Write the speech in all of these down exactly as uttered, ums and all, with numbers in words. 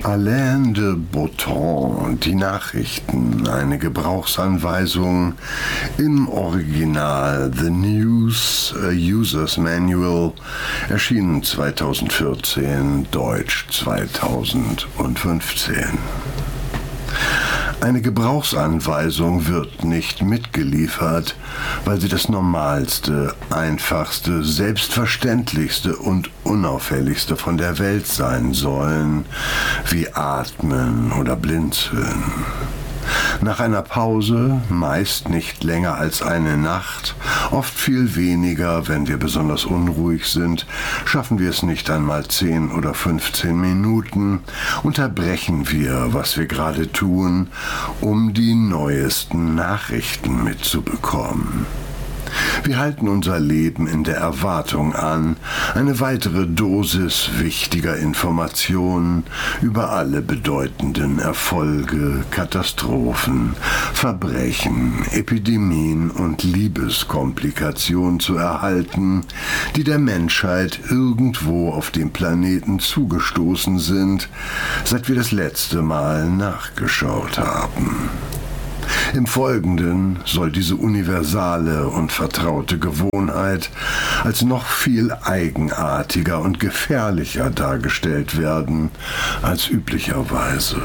Alain de Botton, die Nachrichten, eine Gebrauchsanweisung im Original The News a User's Manual, erschienen zweitausendvierzehn, Deutsch zweitausendfünfzehn. Eine Gebrauchsanweisung wird nicht mitgeliefert, weil sie das Normalste, Einfachste, Selbstverständlichste und Unauffälligste von der Welt sein sollen, wie Atmen oder Blinzeln. Nach einer Pause, meist nicht länger als eine Nacht, oft viel weniger, wenn wir besonders unruhig sind, schaffen wir es nicht einmal zehn oder fünfzehn Minuten, unterbrechen wir, was wir gerade tun, um die neuesten Nachrichten mitzubekommen. Wir halten unser Leben in der Erwartung an, eine weitere Dosis wichtiger Informationen über alle bedeutenden Erfolge, Katastrophen, Verbrechen, Epidemien und Liebeskomplikationen zu erhalten, die der Menschheit irgendwo auf dem Planeten zugestoßen sind, seit wir das letzte Mal nachgeschaut haben. Im Folgenden soll diese universale und vertraute Gewohnheit als noch viel eigenartiger und gefährlicher dargestellt werden als üblicherweise.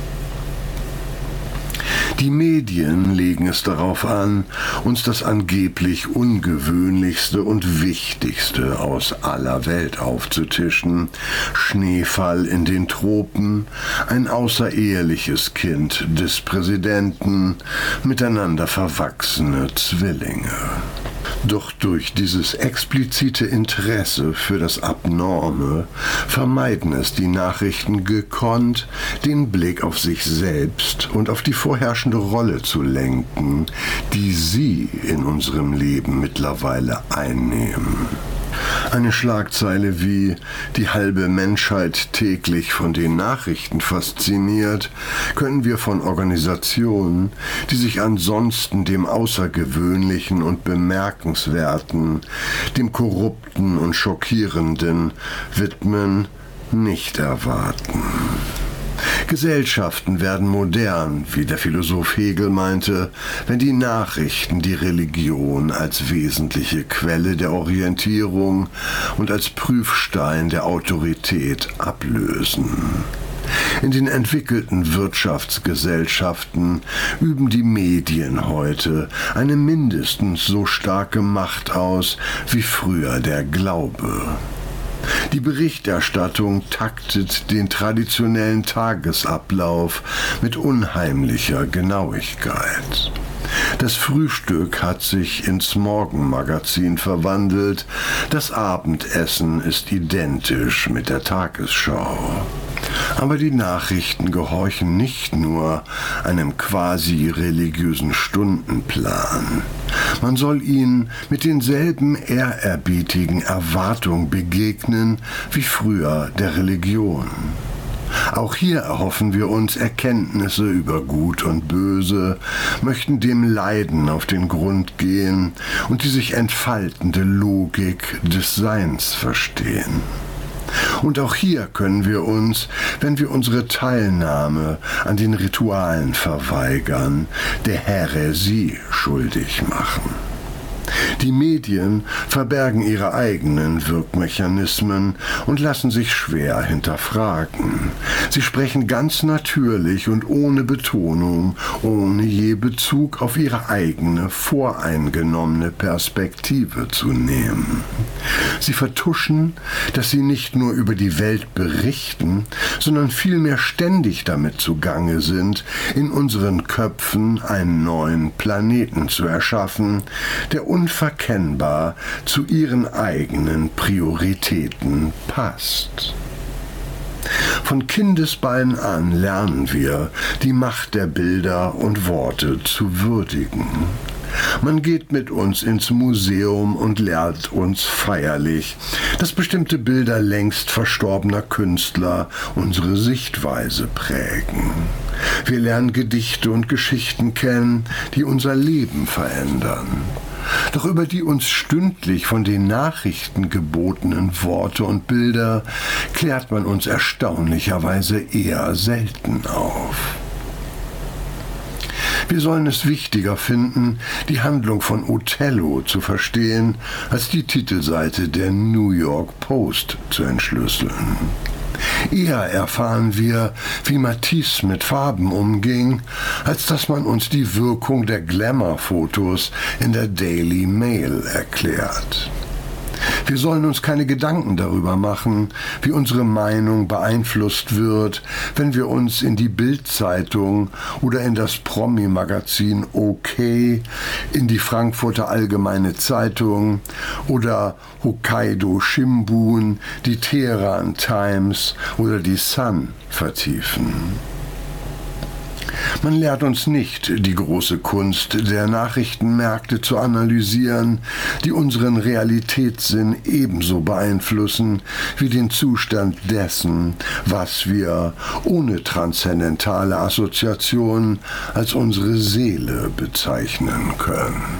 Die Medien legen es darauf an, uns das angeblich Ungewöhnlichste und Wichtigste aus aller Welt aufzutischen. Schneefall in den Tropen, ein außereheliches Kind des Präsidenten, miteinander verwachsene Zwillinge. Doch durch dieses explizite Interesse für das Abnorme vermeiden es die Nachrichten gekonnt, den Blick auf sich selbst und auf die vorherrschende Rolle zu lenken, die sie in unserem Leben mittlerweile einnehmen. Eine Schlagzeile wie »Die halbe Menschheit täglich von den Nachrichten fasziniert« können wir von Organisationen, die sich ansonsten dem Außergewöhnlichen und Bemerkenswerten, dem Korrupten und Schockierenden widmen, nicht erwarten. Gesellschaften werden modern, wie der Philosoph Hegel meinte, wenn die Nachrichten die Religion als wesentliche Quelle der Orientierung und als Prüfstein der Autorität ablösen. In den entwickelten Wirtschaftsgesellschaften üben die Medien heute eine mindestens so starke Macht aus wie früher der Glaube. Die Berichterstattung taktet den traditionellen Tagesablauf mit unheimlicher Genauigkeit. Das Frühstück hat sich ins Morgenmagazin verwandelt, das Abendessen ist identisch mit der Tagesschau. Aber die Nachrichten gehorchen nicht nur einem quasi religiösen Stundenplan. Man soll ihnen mit denselben ehrerbietigen Erwartungen begegnen wie früher der Religion. Auch hier erhoffen wir uns Erkenntnisse über Gut und Böse, möchten dem Leiden auf den Grund gehen und die sich entfaltende Logik des Seins verstehen. Und auch hier können wir uns, wenn wir unsere Teilnahme an den Ritualen verweigern, der Häresie schuldig machen. Die Medien verbergen ihre eigenen Wirkmechanismen und lassen sich schwer hinterfragen. Sie sprechen ganz natürlich und ohne Betonung, ohne je Bezug auf ihre eigene, voreingenommene Perspektive zu nehmen. Sie vertuschen, dass sie nicht nur über die Welt berichten, sondern vielmehr ständig damit zugange sind, in unseren Köpfen einen neuen Planeten zu erschaffen, der unverkennbar zu ihren eigenen Prioritäten passt. Von Kindesbeinen an lernen wir, die Macht der Bilder und Worte zu würdigen. Man geht mit uns ins Museum und lehrt uns feierlich, dass bestimmte Bilder längst verstorbener Künstler unsere Sichtweise prägen. Wir lernen Gedichte und Geschichten kennen, die unser Leben verändern. Doch über die uns stündlich von den Nachrichten gebotenen Worte und Bilder klärt man uns erstaunlicherweise eher selten auf. Wir sollen es wichtiger finden, die Handlung von Othello zu verstehen, als die Titelseite der New York Post zu entschlüsseln. Eher erfahren wir, wie Matisse mit Farben umging, als dass man uns die Wirkung der Glamour-Fotos in der Daily Mail erklärt. Wir sollen uns keine Gedanken darüber machen, wie unsere Meinung beeinflusst wird, wenn wir uns in die Bild-Zeitung oder in das Promi-Magazin OK, in die Frankfurter Allgemeine Zeitung oder Hokkaido Shimbun, die Teheran Times oder die Sun vertiefen. Man lehrt uns nicht die große Kunst der Nachrichtenmärkte zu analysieren, die unseren Realitätssinn ebenso beeinflussen wie den Zustand dessen, was wir ohne transzendentale Assoziationen als unsere Seele bezeichnen können.